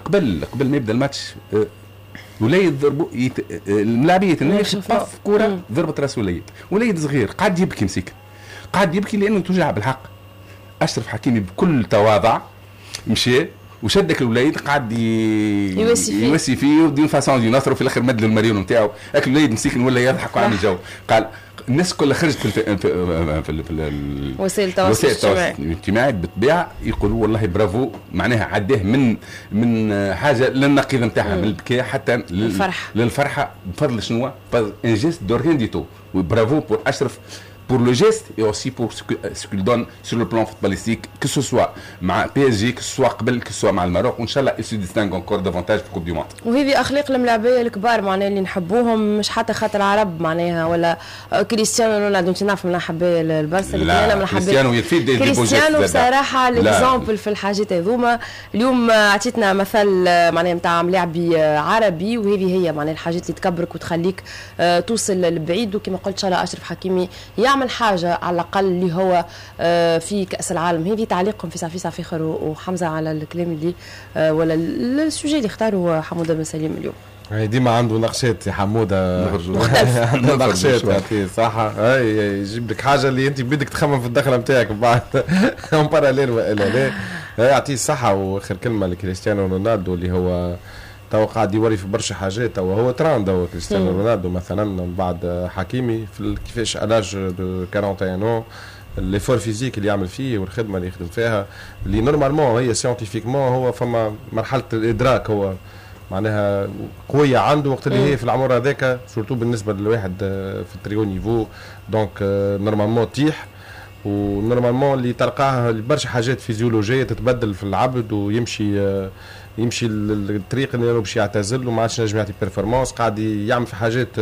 قبل ما يبدا الماتش ولا يضربوا الملاعبيه الناس طف كره ضربت راس وليد صغير قاعد يبكي مسكين، قاعد يبكي لانه توجع بالحق. اشرف حكيمي بكل تواضع مشى وشدك الوليد قاعد يوسي فيه ودين فاسون دي نصر، وفي الاخر مد له المريون نتاعو. لكن الوليد مسكين ولا يضحك وعامل جو. قال الناس كلها خرجت في وسائل التواصل الاجتماعي بالطبيعه يقولوا والله برافو، معناها عداه من حاجه للنقيض نتاعها من البكاء حتى للفرحه بفضل شنو ان جيست دو ريان دي تو. برافو بور اشرف pour le geste et aussi pour ce qu'il donne sur le plan footballistique, que ce soit مع PSG, que ce soit قبل, que ce soit مع الماروك. وإن شاء الله il se distingue encore davantage في Coupe du Monde. وهذه أخلاق الملاعبية الكبار معناها اللي نحبوهم، مش حتى خاطر عرب معناها ولا كريستيانو رونالدو. أنت نعرف من محبي البارسا اللي أنا من محبي كريستيانو يكفي كريستيانو بصراحة الإكزامبل في الحاجات هذوما. اليوم عطيتنا مثل معناها نتاع لاعبي عربي، وهذه هي معناها الحاجات اللي تكبرك وتخليك توصل لبعيد. وكما قلت إن شاء الله أشرف حكيمي يعمل حاجة على الأقل اللي هو في كأس العالم. هذه تعليقكم في فخر وحمزة على الكلام اللي ولا السوجي اللي اختاره حمودة بن سليم اليوم. ديما عنده نقشات يا حمودة، عنده نقشات صح. يجيب لك حاجة اللي انت بدك تخمم في الدخلة نتاعك بعد اون باراليل والا لا. يعطيه الصحة. واخر كلمة لكريستيانو رونالدو اللي هو تو قاعد يوري في برشا حاجات. هو تراند هو كريستيانو رونالدو مثلا بعد حكيمي في كيفاش الاج دو 41 ans ليفور فيزيك اللي يعمل فيه والخدمه اللي يخدم فيها اللي نورمالمون هي سيانتيفيكمون هو فما مرحله الادراك هو معناها قويه عنده وقت اللي هي في العمر هذاك سورتو بالنسبه للواحد في التريو نيفو. دونك نورمالمون تيح ونورمالمون اللي تلقاها برشا حاجات فيزيولوجيه تتبدل في العبد ويمشي الطريق اللي باش يعتزل وما عادش نجم يعطي بيرفورمانس. قاعد يعمل في حاجات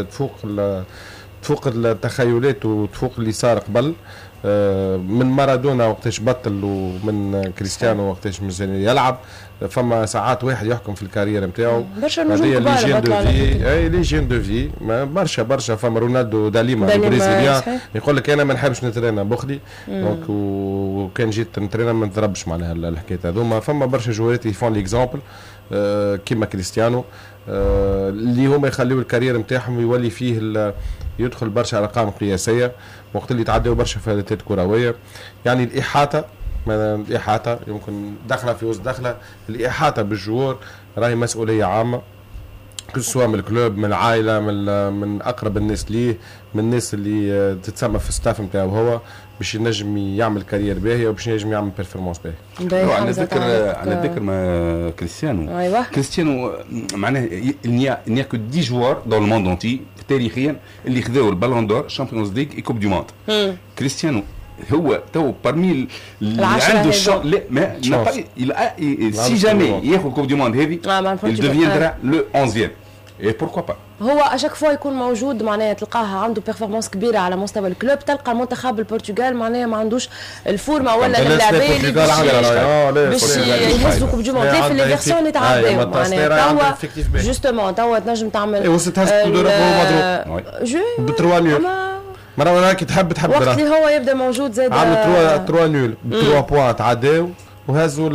تفوق التخيلات وتفوق اللي صار قبل من مارادونا وقتاش بطل ومن كريستيانو وقتاش مازال يلعب. فما ساعات واحد يحكم في الكارير نتاعو برشا نجوم كبار اي ليجين دو في برشا. فما رونالدو داليما البرازيليان يقول لك انا ما نحبش نترينا بخلي دونك وكان جيت نترينا ما نضربش معناها الحكايه هذوما. فما برشا جوارات يفون ليكزامبل كيما كريستيانو اللي هما يخليوا الكارير نتاعهم يولي فيه يدخل برشا ارقام قياسيه وقت اللي يتعدوا برشا فائدات كرويه. يعني الإحاطة يمكن دخلة في وسط دخلة. الإحاطة بالجوار راهي مسؤولية عامة كسوا من الكلوب من العائلة من أقرب الناس ليه من الناس اللي تتسمى في الستاف نتاعو هو باش ينجم يعمل كارير باهية وباش ينجم يعمل بيرفورمانس باهي. على ذكر ما كريستيانو أيوة. كريستيانو معناه il n'y a que 10 joueurs dans le monde entier تاريخيا اللي خذوا البالون دور شامبيونز ليج اي كوب دو موند. كريستيانو هو تو parmi اللي عنده لا ما سي جامي ياخذ كوب دو موند هذه il deviendra le 11e et pourquoi pas. هو اشاك فوا يكون موجود معناها تلقاها عنده بيرفورمانس كبيره على مستوى الكلوب. تلقى المنتخب البرتغال معناها ما عندوش الفورمه ولا اللاعبين اللي باش يهزوا كوب دو موند في لي فيرسيون اللي تعداو معناها توا جوستومون توا تنجم تعمل وستهز دور مضروب ب 3 نيول مرة راكي تحب وقت اللي هو يبدا موجود زاد عملوا 3 نيول ب 3 بوان تعداو وهزوا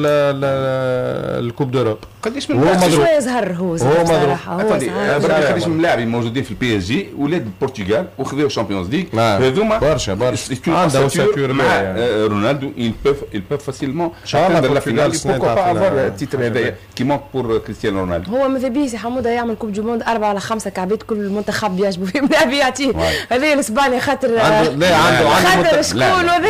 الكوب دوروب. قديش من شويه يظهر هو صراحه هو قديش من لاعبين موجودين في البي اس جي ولاد البرتغال وخذوا الشامبيونز ليغ هذوما برشا عنده ساتور مع رونالدو il peut facilement atteindre la finale. pourquoi pas avoir le titre هذايا qui manque pour Cristiano Ronaldo. هو ماذا بيه سي حموده يعمل كوب دو موند 4 ولا 5 كعبات كل المنتخب يعجبوا فيه لاعب يعطيه هذا الاسباني خاطر لا عنده شكون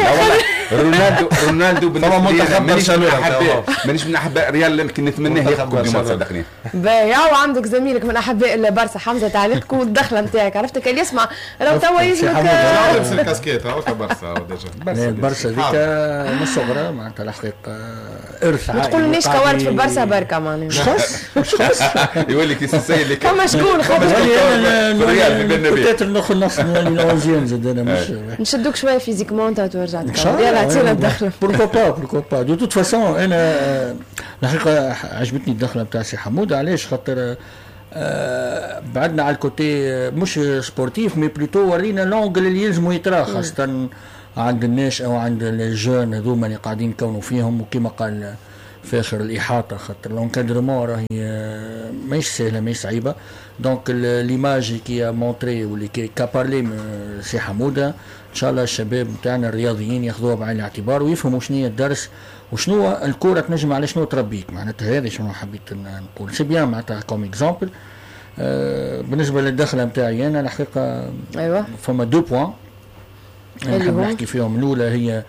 وهذا رونالدو بالنسبه مانيش من احباء ريال لكن نتمناه ياخذ كوب دو موند صدقني. باهي وعندك زميلك من احباء البارسا حمزه تعليقك والدخله نتاعك عرفتك اللي يسمع لو توا يسمعك لابس الكاسكيت هاو بارسا ديجا البارسا ذيك من الصغرى معناتها الحقيقه ارث عائلي. ما تقولنيش كوارث في البارسا بركه معناها مش خص يولي كيس السيد اللي كان شكون خاطر ريال في النبي بيتر ناخذ نص من الاونزيام زاد انا مش نشدوك شويه فيزيكمون تو رجعت يلا عطينا الدخله بوركو با دو توت فاسون. انا الحقيقه عجبتني الدخله نتاع سي حمود علاش خاطر بعدنا على الكوتي مش سبورتيف مي بلوتو ورينا لونجل اللي يلزموا يترا خاصه عند الناس او عند الجون هذوما اللي قاعدين يكونوا فيهم. وكما قال في اخر الاحاطه، خاطر لونكادرمون راهي ماهيش سهله ماهيش صعيبه. دونك ليماج كي مونتري واللي كا بارلي سي حموده ان شاء الله الشباب نتاعنا الرياضيين ياخذوها بعين الاعتبار ويفهموا شنو هي الدرس وشنو الكره تنجم على شنو تربيك. معناتها هذه شنو حبيت نقول سي بيان معناتها كوم اكزامبل. بالنسبه للدخله نتاعي انا الحقيقه ايوه فما دو بوان نحب نحكي فيهم. الاولى هي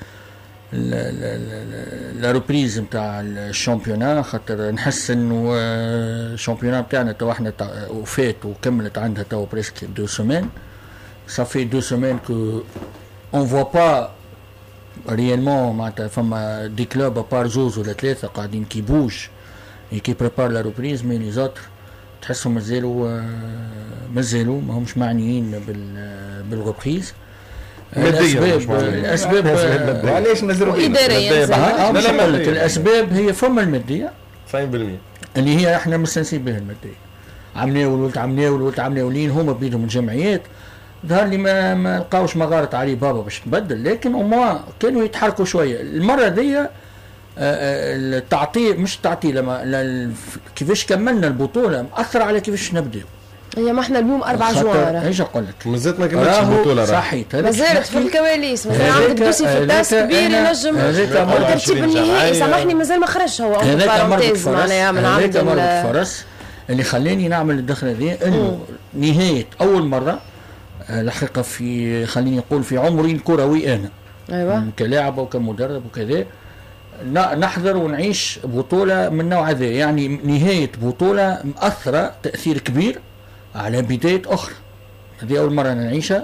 لا ريبريز نتاع الشامبيونا، خاطر نحس انه الشامبيونا نتاعنا تو احنا وفات وكملت عندها تو بريسك 2 سيمين. صافي 2 سيمين كو اون فوا با ريالمون معناتها فما دي كلوب ابار زوز ولا 3 قاعدين كي بوج كي بريبار لا ريبريز، مي لي زوتر تحسهم مازالوا ما همش معنيين بالغبريز. الاسباب علاش مازالوا اداريا الاسباب هي فما الماديه 90% اللي هي احنا مستانسين بها الماديه. عمناولين هما بيدهم الجمعيات ظهر لي ما لقاوش مغارة علي بابا باش تبدل، لكن هما كانوا يتحركوا شويه. المره دي التعطيل مش التعطيل لما كيفاش كملنا البطوله مأثر على كيفاش نبداو. هي ما احنا اليوم 4 جوار ايش اقول لك مازالت ما كملتش البطوله صحيت مازالت في الكواليس. مثلا عندك دوسي في التاس كبير ينجم ترتيب النهائي سامحني مازال ما خرجش هو بارونتيز معناها من عند فرص اللي خلاني نعمل الدخله ذي انه نهايه اول مره الحقيقه في خليني نقول في عمري الكروي انا ايوه كلاعب وكمدرب وكذا نحضر ونعيش بطوله من نوع هذا، يعني نهايه بطوله مأثره تاثير كبير على بدايه اخرى. هذه اول مره نعيشها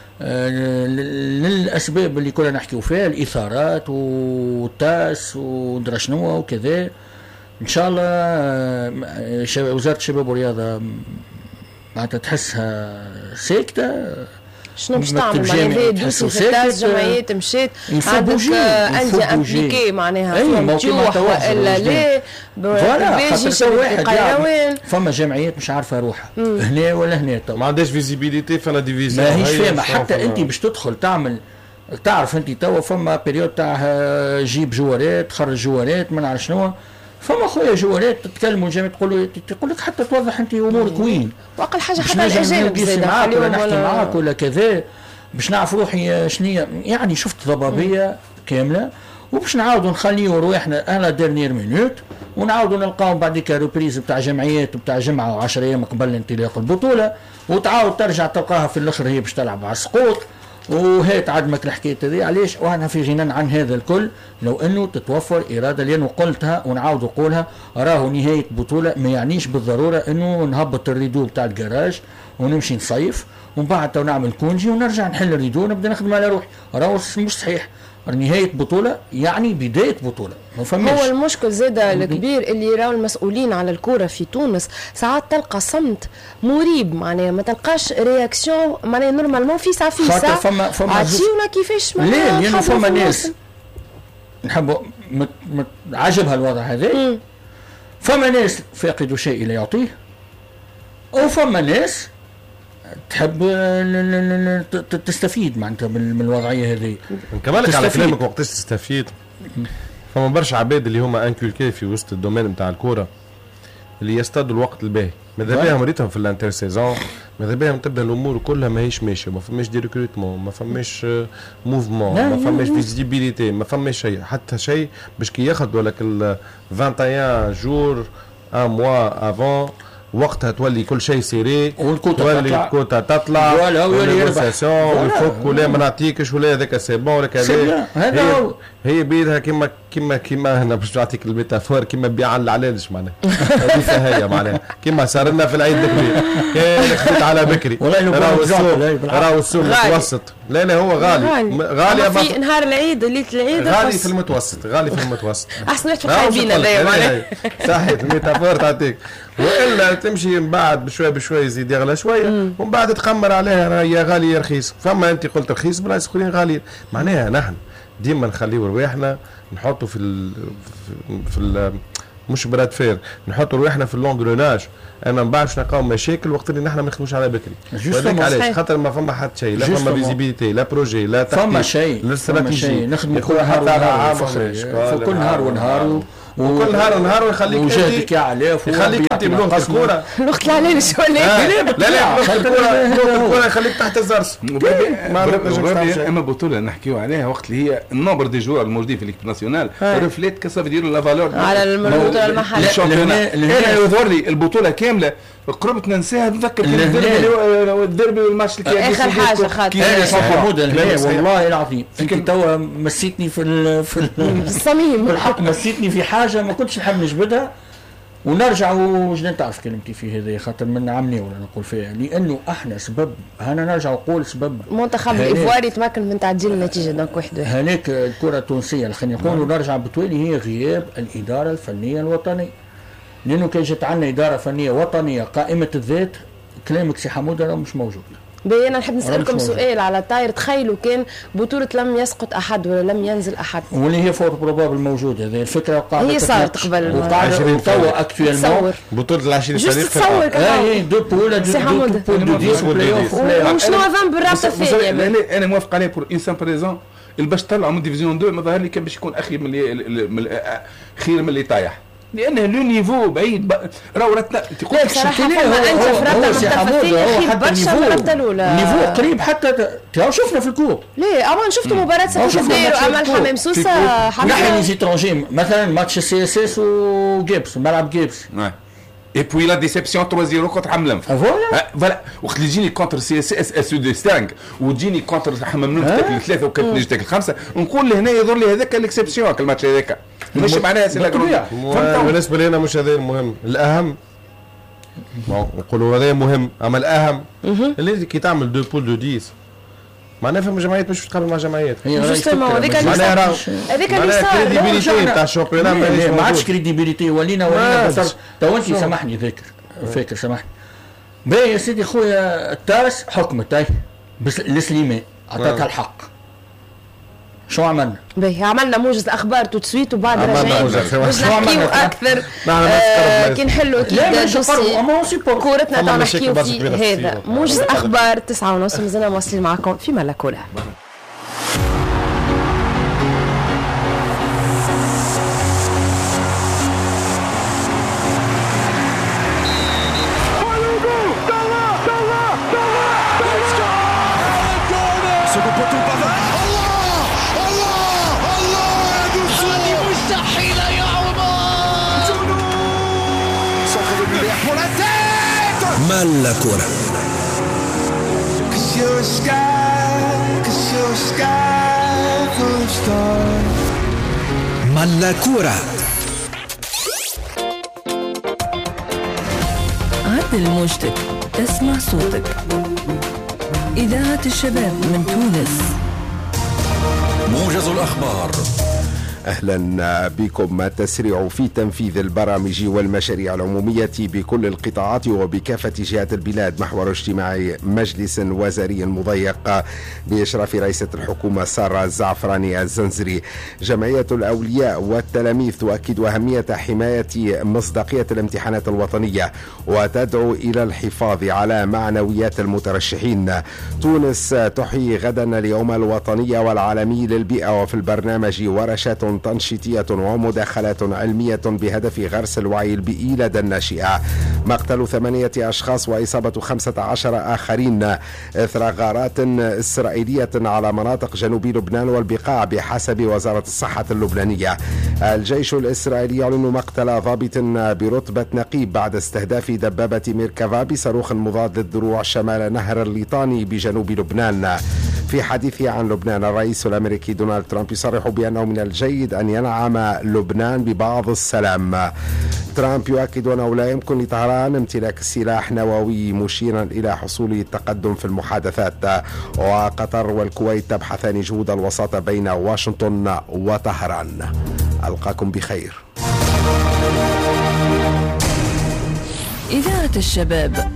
للاسباب اللي كنا نحكيو فيها، الاثارات والتاس ودرا شنو وكذا. ان شاء الله وزاره الشباب والرياضه معناتها تحسها ساكته. شنو باش تعمل معناها دوسي في التاس جمعيات مشات عندك اندي امبليكي معناها مفتوح والا لا باجي واحد فما جمعيات مش عارفه روحها هنا ولا هنا ما عندهاش فيزيبيليتي فلا ديفيزيون ماهيش فاهمه. حتى انت باش تدخل تعمل تعرف انت توا فما بيريود تاع جيب جوارات تخرج جوارات ما نعرف شنو. فما خويا جوارات تتكلموا الجامعة تقول لك حتى توضح انت امورك وين واقل حاجه حتى الاجانب معاك ولا نحكي معاك ولا كذا باش نعرف روحي شنية. يعني شفت ضبابيه كامله وباش نعاودوا نخليوا رواحنا انا ديرنيير مينوت ونعاودوا نلقاو بعديك ريبريز بتاع جمعيات وبتاع جمعه و10 ايام قبل انطلاق البطوله وتعاود ترجع تلقاها في الاخر هي باش تلعب على السقوط. وهي تعدمك الحكايه هذه علاش وانا في غنى عن هذا الكل لو انه تتوفر اراده. لانه قلتها ونعاود نقولها راهو نهايه بطوله ما يعنيش بالضروره انه نهبط الريدو بتاع الجراج ونمشي نصيف ومن بعد نعمل كونجي ونرجع نحل الريدو ونبدا نخدم على روحي. راهو مش صحيح. نهايه بطوله يعني بدايه بطوله ما فهمش. هو المشكل زاد الكبير اللي يراو المسؤولين على الكره في تونس ساعات تلقى صمت مريب معناها ما تلقاش رياكسيون معناها نورمالمون في ساعه عطيونا كيفاش معناها لانه فما ناس نحبوا عجبها الوضع هذا. فما ناس فاقدوا شيء لا يعطيه وفما ناس تحب تستفيد معناتها من الوضعيه هذه. نكملك على كلامك وقتاش تستفيد. فما برشا عباد اللي هما انكولكي في وسط الدومين نتاع الكوره اللي يصطادوا الوقت الباهي. ماذا بهم ريتهم في الانتر سيزون ماذا بهم تبدا الامور كلها ماهيش ماشيه. ما فماش دي ريكروتمون ما فماش موفمون ما فماش فيزيبيليتي ما فماش شيء حتى شيء باش كي ياخذوا لك 21 جور ان موا افون وقتها تولي كل شيء سيري تولي الكوتا تطلع والفك ولا ما نعطيكش ولا هذاك سي بون ولا كذا. هي بيدها كيما هنا باش نعطيك الميتافور كيما بيع العلاج معناها هذه هي معناها كيما صار لنا في العيد الكبير كان خديت على بكري راهو السوق متوسط. لا هو غالي في نهار العيد ليله العيد غالي في المتوسط احسن في الخايبين هذايا معناها صحيح الميتافور تعطيك. والا تمشي من بعد بشوي يزيد يغلى شويه ومن بعد تخمر عليها يا غالي يا رخيص. فما انت قلت رخيص بلاص اخرين غالي معناها نحن ديما نخليو رواحنا نحطوا في مش براد فير نحطوا رواحنا في اللونغروناج. انا من بعد باش نلقاو مشاكل وقت اللي نحن ما نخدموش على بكري. وهذاك علاش خاطر ما فما حتى شيء لا فما فيزيبيليتي لا بروجي لا فما شيء لا استراتيجي نخدموا كل نهار ونهار وكل نهار ويخليك وجهدك يا علاف يخليك انت بلغه الكوره الوقت العلاش ولا لا الكوره يخليك تحت الزرس. اما بطوله نحكيو عليها وقت اللي هي النمبر دي جوار الموجودين في ليكيب ناسيونال ريفليت كيف يديروا لا فالور على البطوله المحليه. انا يظهر لي البطوله كامله قربت ننساها. نتذكر الديربي والماتش اللي كان اخر حاجه خاطر حمود والله العظيم انت توا مسيتني في الصميم الحق، مسيتني في حاجه ما كنتش نحب نجبدها. ونرجع وجدان تعرف كلمتي في هذه خاطر من عمني ولا نقول فيها، لانه احنا سبب انا نرجع نقول سبب منتخب الايفواري تمكن من تعديل النتيجه دونك واحد هناك الكره التونسيه خلينا نقولوا نرجع بتوالي هي غياب الاداره الفنيه الوطنيه. لانه كان جات عندنا اداره فنيه وطنيه قائمه الذات كلامك سي حموده راه مش موجود. انا نحب نسالكم سؤال على الطاير. تخيلوا كان بطوله لم يسقط احد ولا لم ينزل احد، واللي هي فور بروبابل موجوده هذه الفكره قاعده هي صارت قبل توا اكتويلمون بطوله العشرين فريق تصور كمان دو بولا دو بلاي اوف وشنو ذنب الرابطه الثانيه؟ انا موافق عليه بور انسان بريزون باش طلعوا من ديفيزيون 2 ما ظهر لي كان باش يكون خير من اللي طايح، لانه لو نيفو بعيد راهو رتنا تقول صراحه انت فرطت هو حتى نيفو قريب حتى شفنا في الكوب. ليه اما شفتوا مباراه سفير امل حمام سوسه نحن لي زيترونجي مثلا ماتش سي اس اس وجيبس ملعب جيبس اي بوي لا ديسيبسيون 3-0 كونتر حمام فوالا وقت اللي يجيني كونتر سي اس اس دي ستانغ وتجيني كونتر حمام نون تاكل 3 وكانت نجي تاكل 5 نقول لهنا يظهر لي هذاك الاكسبسيون الماتش هذاك مش معناها سي لا بالنسبه لي انا مش هذا المهم. الاهم نقولوا هذا مهم اما الاهم اللي كي تعمل دو بول دو 10 معناها فما جمعيات مش تقابل مع جمعيات. جوستومون هذيك اللي صار كريديبيليتي تاع الشامبيونات ما عادش كريديبيليتي ولينا بصر. تو انت سامحني فاكر سامحني باهي يا سيدي خويا التاس حكمت بس لسليمان عطاتها الحق. شو عملنا؟ باهي عملنا موجز اخبار توتسويت وبعد رجعنا باش نحكيو اكثر كي نحلوا اكيد كورتنا تاع نحكيو في هذا موجز اخبار 9:30 مازلنا مواصلين معكم في ملاكولا. ملاكولا ملاكولا عد الموجتك تسمع صوتك. إذاعة الشباب من تونس. موجز الأخبار. أهلا بكم. التسريع في تنفيذ البرامج والمشاريع العمومية بكل القطاعات وبكافة جهات البلاد محور اجتماع مجلس وزاري مضيق بإشراف رئيسة الحكومة سارة الزعفراني الزنزري. جمعية الأولياء والتلاميذ تؤكد أهمية حماية مصداقية الامتحانات الوطنية وتدعو إلى الحفاظ على معنويات المترشحين. تونس تحيي غدا اليوم الوطني والعالمي للبيئة وفي البرنامج ورشات تنشيطية ومداخلات علمية بهدف غرس الوعي البيئي لدى الناشئة. مقتل 8 أشخاص وإصابة 15 آخرين إثر غارات إسرائيلية على مناطق جنوب لبنان والبقاع بحسب وزارة الصحة اللبنانية. الجيش الإسرائيلي يعلن مقتل ضابط برتبة نقيب بعد استهداف دبابة ميركافا بصاروخ مضاد للدروع شمال نهر الليطاني بجنوب لبنان. في حديثه عن لبنان الرئيس الأمريكي دونالد ترامب يصرح بأنه من الجيد أن ينعم لبنان ببعض السلام. ترامب يؤكد أنه لا يمكن لطهران امتلاك سلاح نووي مشيرا إلى حصول التقدم في المحادثات. وقطر والكويت تبحثان جهود الوساطة بين واشنطن وطهران. ألقاكم بخير. إذاعة الشباب.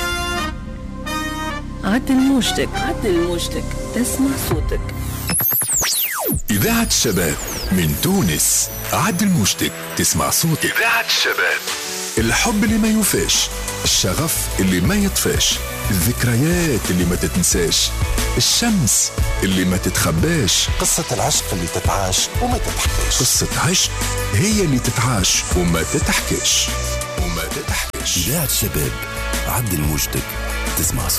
عدل موجتك تسمع صوتك. إذاعة الشباب من تونس. عدل موجتك تسمع صوتك. إذاعة الشباب. الحب اللي ما يوفاش، الشغف اللي ما يطفاش، الذكريات اللي ما تتنساش، الشمس اللي ما تتخباش. قصة العشق اللي تتعاش وما تتحكيش. قصة عشق هي اللي تتعاش وما تتحكيش. إذاعة الشباب عبد المجتك تسمع